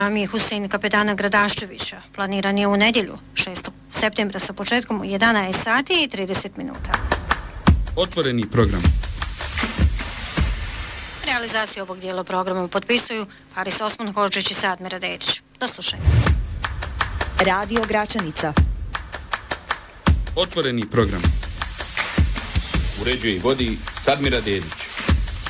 Amir Husein kapetana Gradaščevića planiran je u nedjelju 6. septembra sa početkom u 11 sati i 30 minuta. Otvoreni program. Realizaciju ovog dijela programa potpisuju Haris Osman Hodžić i Sadmira Dedić. Do slušanja. Radio Gračanica. Otvoreni program. Uređuje i vodi Sadmira Dedić.